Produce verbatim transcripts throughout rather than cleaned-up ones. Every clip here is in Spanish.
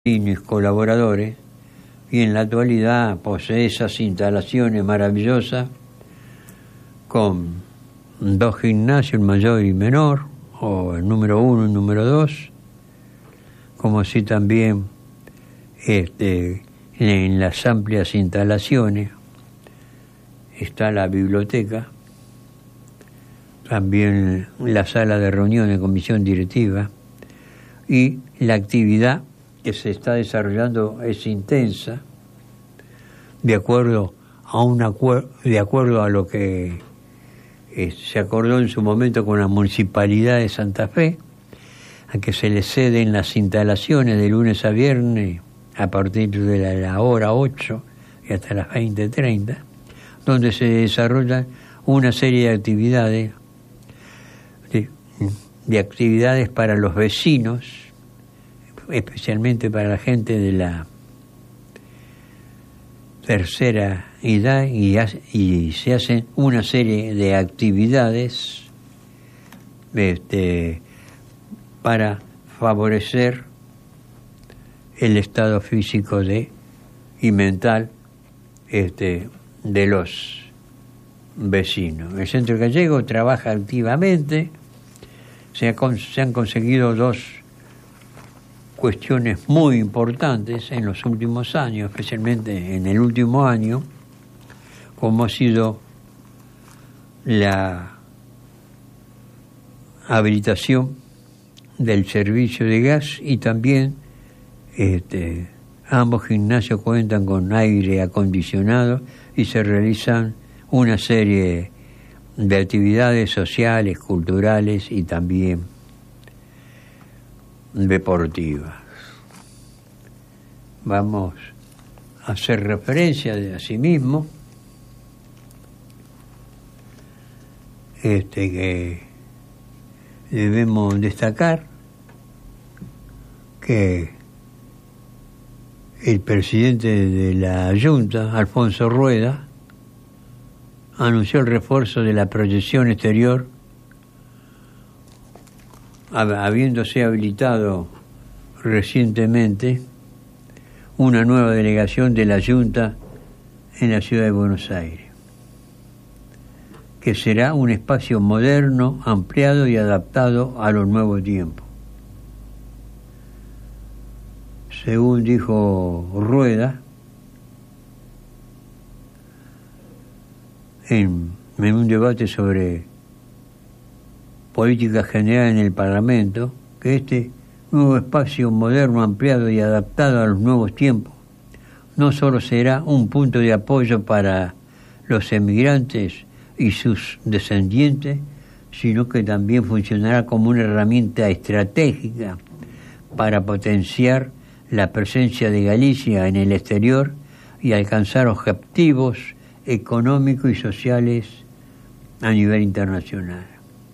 y mis colaboradores, y en la actualidad posee esas instalaciones maravillosas con dos gimnasios, el mayor y menor, o el número uno y el número dos, como así también este, en las amplias instalaciones está la biblioteca, también la sala de reuniones, comisión directiva, y la actividad que se está desarrollando es intensa, de acuerdo a un acuerdo, de acuerdo a lo que eh, se acordó en su momento con la Municipalidad de Santa Fe, a que se le ceden las instalaciones de lunes a viernes a partir de la, la hora ocho y hasta las veinte treinta, donde se desarrollan una serie de actividades, de, de actividades para los vecinos, especialmente para la gente de la tercera edad, y, y se hacen una serie de actividades este, para favorecer el estado físico de, y mental este, de los vecinos. El Centro Gallego trabaja activamente, se, ha, se han conseguido dos cuestiones muy importantes en los últimos años, especialmente en el último año, como ha sido la habilitación del servicio de gas, y también este, ambos gimnasios cuentan con aire acondicionado y se realizan una serie de actividades sociales, culturales y también deportivas. Vamos a hacer referencia de asimismo este que debemos destacar que el presidente de la Junta, Alfonso Rueda, anunció el refuerzo de la proyección exterior, habiéndose habilitado recientemente una nueva delegación de la Junta en la ciudad de Buenos Aires, que será un espacio moderno, ampliado y adaptado a los nuevos tiempos. Según dijo Rueda, en, en un debate sobre política general en el Parlamento, que este nuevo espacio moderno, ampliado y adaptado a los nuevos tiempos no solo será un punto de apoyo para los emigrantes y sus descendientes, sino que también funcionará como una herramienta estratégica para potenciar la presencia de Galicia en el exterior y alcanzar objetivos económicos y sociales a nivel internacional.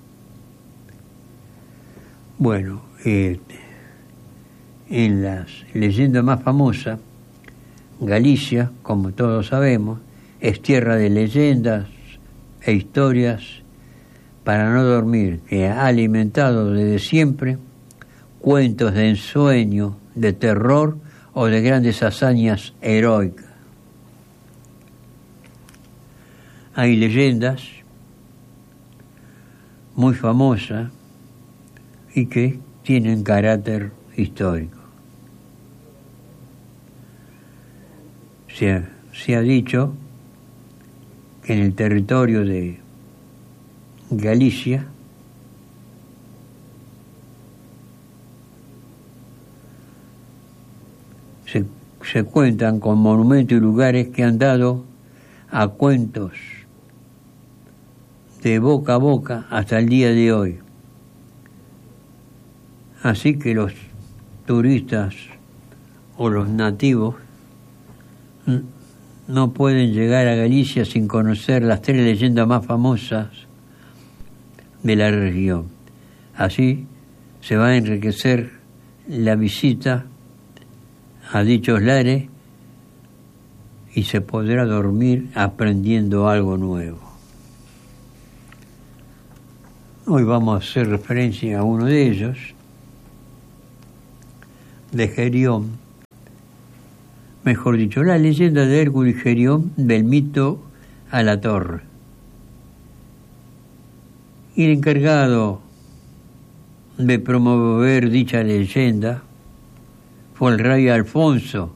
Bueno, eh, en las leyendas más famosas, Galicia, como todos sabemos, es tierra de leyendas e historias para no dormir, que ha alimentado desde siempre cuentos de ensueño, de terror o de grandes hazañas heroicas. Hay leyendas muy famosas y que tienen carácter histórico. Se ha, se ha dicho que en el territorio de Galicia se, se cuentan con monumentos y lugares que han dado a cuentos de boca a boca hasta el día de hoy. Así que los turistas o los nativos no pueden llegar a Galicia sin conocer las tres leyendas más famosas de la región. Así se va a enriquecer la visita a dichos lares y se podrá dormir aprendiendo algo nuevo. Hoy vamos a hacer referencia a uno de ellos, de Gerión, mejor dicho, la leyenda de Hércules y Gerión, del mito a la torre. Y el encargado de promover dicha leyenda fue el rey Alfonso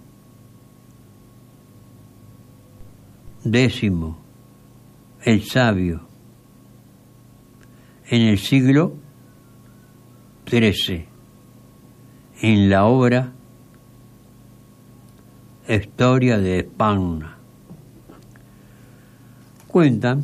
Décimo, el sabio, en el siglo trece, en la obra Historia de España. Cuentan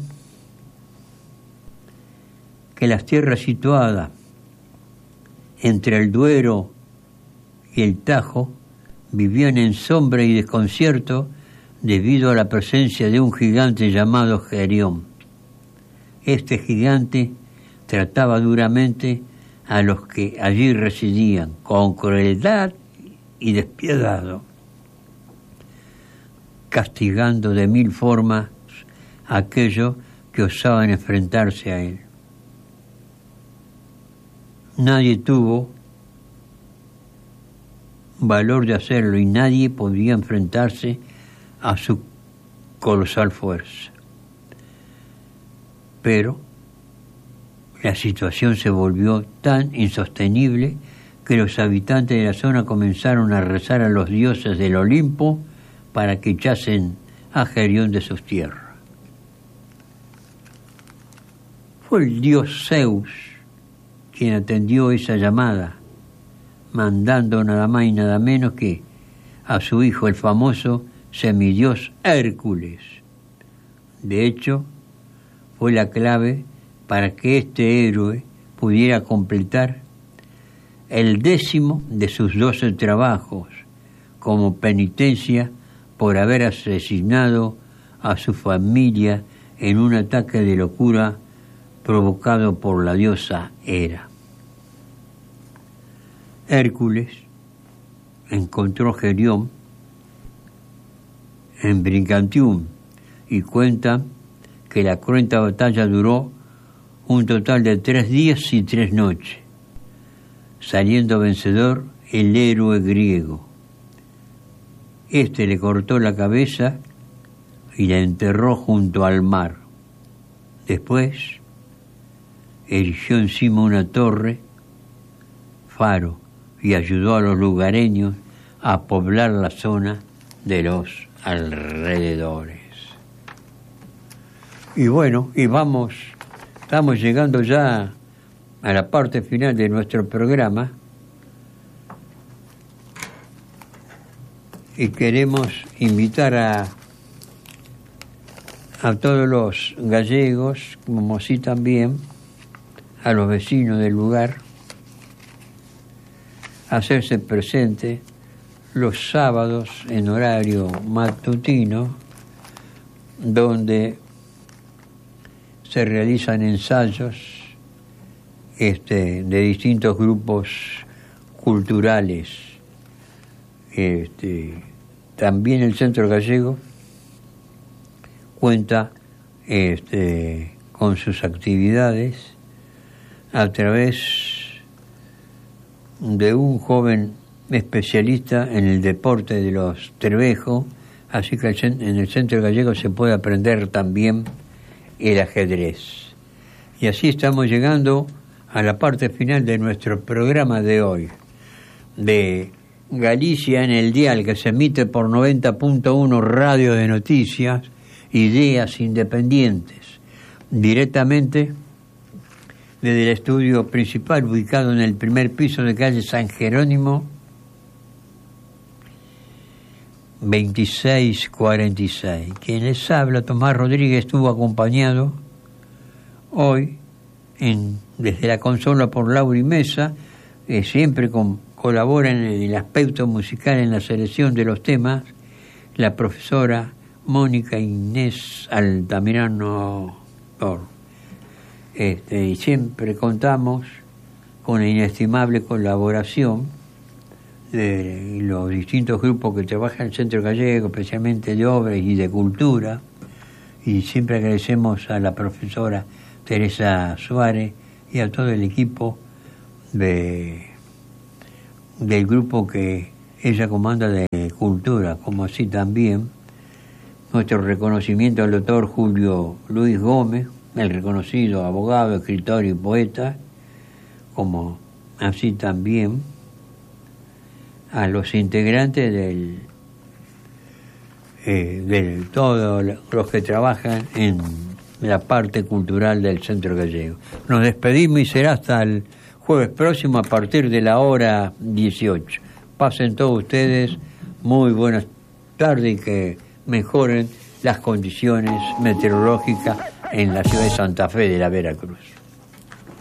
que las tierras situadas entre el Duero y el Tajo vivían en sombra y desconcierto debido a la presencia de un gigante llamado Gerión. Este gigante trataba duramente a los que allí residían, con crueldad y despiadado, castigando de mil formas a aquellos que osaban enfrentarse a él. Nadie tuvo valor de hacerlo y nadie podía enfrentarse a su colosal fuerza. Pero la situación se volvió tan insostenible que los habitantes de la zona comenzaron a rezar a los dioses del Olimpo para que echasen a Gerión de sus tierras. Fue el dios Zeus quien atendió esa llamada, mandando nada más y nada menos que a su hijo, el famoso semidios Hércules. De hecho, fue la clave para que este héroe pudiera completar el décimo de sus doce trabajos como penitencia por haber asesinado a su familia en un ataque de locura provocado por la diosa Hera. Hércules encontró a Gerión en Brigantium y cuenta que la cruenta batalla duró un total de tres días y tres noches, saliendo vencedor el héroe griego. Este le cortó la cabeza y la enterró junto al mar. Después erigió encima una torre, faro, y ayudó a los lugareños a poblar la zona de los alrededores. Y bueno, y vamos, estamos llegando ya a la parte final de nuestro programa y queremos invitar a a todos los gallegos, como así también a los vecinos del lugar, a hacerse presente los sábados en horario matutino, donde se realizan ensayos este, de distintos grupos culturales. Este, también el Centro Gallego cuenta este, con sus actividades a través de un joven especialista en el deporte de los trebejos, así que en el Centro Gallego se puede aprender también el ajedrez. Y así estamos llegando a la parte final de nuestro programa de hoy, de Galicia en el Dial, que se emite por noventa punto uno Radio de Noticias, Ideas Independientes, directamente desde el estudio principal ubicado en el primer piso de calle San Jerónimo veintiséis cuarenta y seis. Quien les habla, Tomás Rodríguez, estuvo acompañado hoy en, desde la consola por Laura y Mesa, eh, siempre con, colabora en el aspecto musical en la selección de los temas la profesora Mónica Inés Altamirano. Este, y siempre contamos con la inestimable colaboración de los distintos grupos que trabajan en el Centro Gallego, especialmente de obras y de cultura, y siempre agradecemos a la profesora Teresa Suárez y a todo el equipo de, del grupo que ella comanda de Cultura, como así también nuestro reconocimiento al doctor Julio Luis Gómez, el reconocido abogado, escritor y poeta, como así también a los integrantes del eh, de todos los que trabajan en la parte cultural del Centro Gallego. Nos despedimos y será hasta el jueves próximo a partir de la hora dieciocho. Pasen todos ustedes muy buenas tardes y que mejoren las condiciones meteorológicas en la ciudad de Santa Fe de la Veracruz.